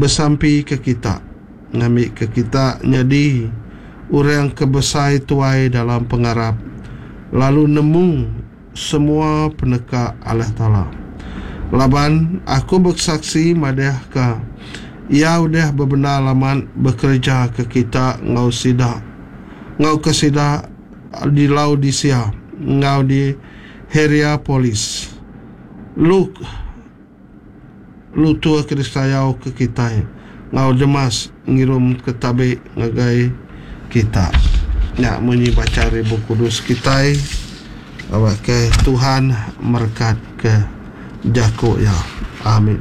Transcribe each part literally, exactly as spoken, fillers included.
bersampi ke kita, ngambil ke kita nyadi orang kebesai tuai dalam pengarap, lalu nemu semua peneka Allah Ta'ala. Laban aku bersaksi madah ka ia udah bebenar laman bekerja ke kita ngau sida ngau ke sida di Laodicea, ngau di Hierapolis, lu lu tua Kristayau ke kita ngau Demas ngirum ke tabe ngagai kita. Ya, munyi baca ribu kudus kita awak ke Tuhan merkat ke Jako ya. Amin.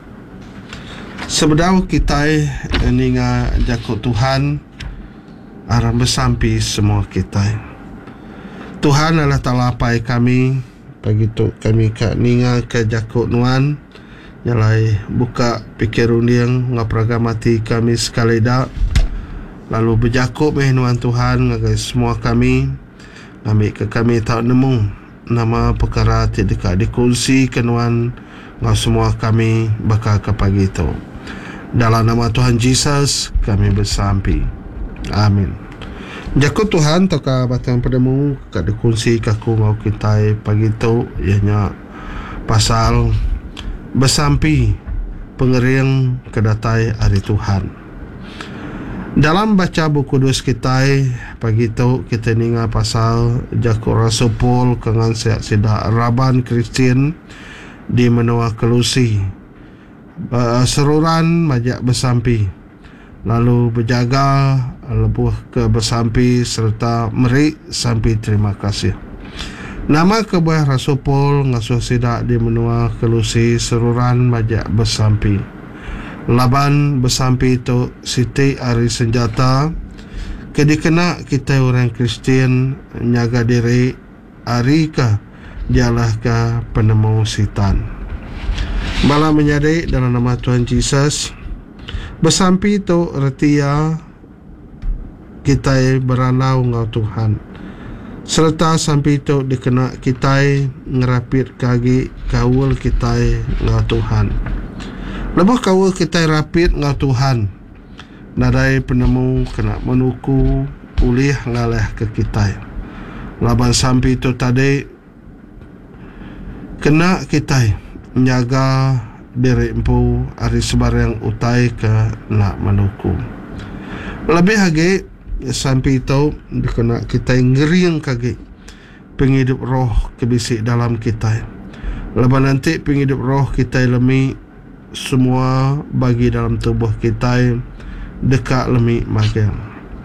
Sebedau kita ninga Jako Tuhan aram bersampi semua kita. Tuhan adalah Ta'ala pai kami pagi tu kami ka ninga ke Jako nuan nyalai buka pikir undiang ngapragamati kami sekali dak, lalu berjakup eh nuan Tuhan ngagai semua kami ambil ke kami tak nemu nama perkara tidak dikunci kenuan ngau semua kami bakal ke pagi itu. Dalam nama Tuhan Yesus kami bersampi. Amin. Jakut Tuhan toka batang padamu ka dikunci kaku ngau kita pagi itu ianya pasal bersampi pengering kedatai hari Tuhan. Dalam baca buku kudus kita pagi itu kita ninga pasal Jakut Rasul Paul kengan siak sida Raban Kristian di menua Kelusi, uh, seruran majak bersampi, lalu berjaga lebuh ke bersampi serta meri sampi terima kasih. Nama kebuah Rasul Paul ngasuh sida di menua Kelusi seruran majak bersampi. Laban bersampi itu siti hari senjata kedikena kita orang Kristian nyaga diri hari ka dialah ka penemu sitan. Bala menyadari dalam nama Tuhan Yesus bersampi itu retia kita beranau ngau Tuhan, serta sampai itu dikena kita ngerapit kagi kawul kita ngau Tuhan. Lepas kawul kita rapit ngau Tuhan, nadai penemu kena menuku pulih ngaleh ke kita. Laban sampai itu tadi kena kita menjaga diri empu hari sebarang utai ke nak menuku. Lebih lagi sampai itu dikena kita ngeriang kagi penghidup roh kebisik dalam kita. Lepas nanti penghidup roh kita lemi semua bagi dalam tubuh kita dekat lemi magang.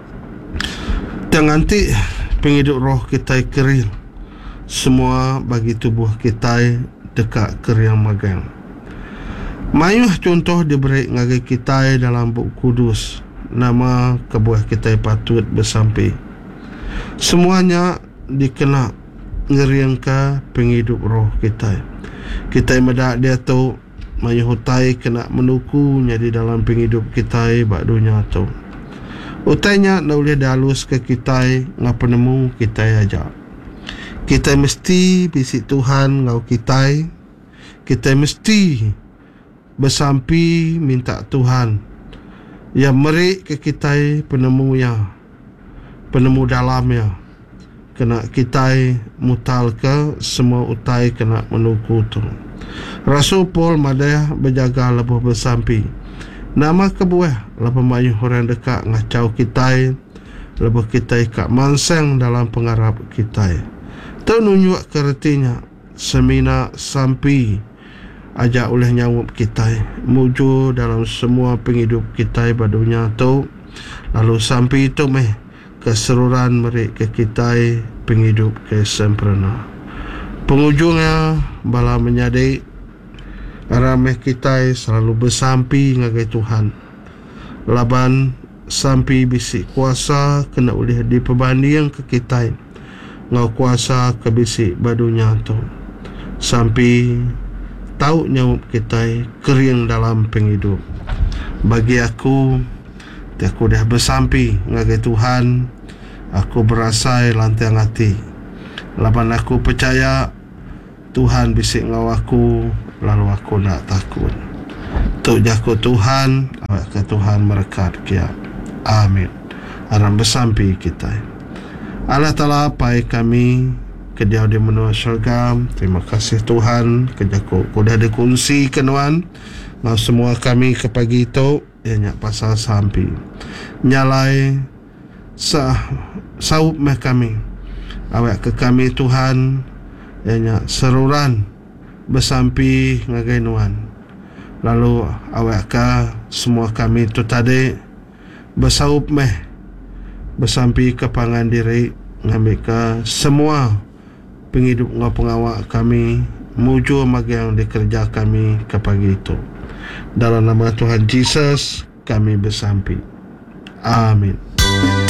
Dan nanti penghidup roh kita kering semua bagi tubuh kita dekat kering magang. Mayuh contoh diberi ngagai kita dalam buku kudus, nama kebuah kita patut bersampi. Semuanya dikena ngeriang ke penghidup roh kita. Kita medak dia tu mayuhutai kena menuku jadi dalam penghidup kita bak dunia tu. Utainya nak boleh dalus ke kita ngapa nemu kita aja. Kita mesti bisik Tuhan ngau kita. Kita mesti bersampi minta Tuhan yang merik ke kita penemunya, penemu dalamnya. Kena kita mutal ke semua utai kena menuku tu. Rasul Paul madaya berjaga lebuh bersampi. Nama kebuah lebuh mayuh orang dekat ngacau kita, lebuh kita kak manseng dalam pengarap kita. Tu nunjuk keretinya semina sampi ajak oleh nyawup kita muju dalam semua penghidup kita badunya tu, lalu sampai itu meh keseruran merik ke kita penghidup ke sempurna. Pengujungnya bala menyadai arameh kita selalu bersampi ngagai Tuhan. Laban sampi bisik kuasa kena boleh diperbanding ke kita ngau kuasa ke bisik badunya tu. Sampi tahu nyawup kita kering dalam penghidup. Bagi aku, aku dah bersampi ngagai Tuhan, aku berasai lantang hati. Laban aku percaya Tuhan bisik ngau aku, lalu aku nak takut. Tuk jaku Tuhan, awak ke Tuhan berkat kia. Amin. Aram bersampi kita. Allah Ta'ala pai kami kediau di menua syurga. Terima kasih Tuhan kejaku kuda dikongsi kenuan mau semua kami ke pagi itu ianya pasal sampi nyalai sah saup meh kami awak ke kami Tuhan ianya seruran bersampi ngagai nuan. Lalu awak ke semua kami tu tadi bersaup meh bersampi ke pangan diri ngambil ke semua penghidup ngau pengawak kami muju magi yang dikerja kami ke pagi itu. Dalam nama Tuhan Yesus kami bersampi. Amin.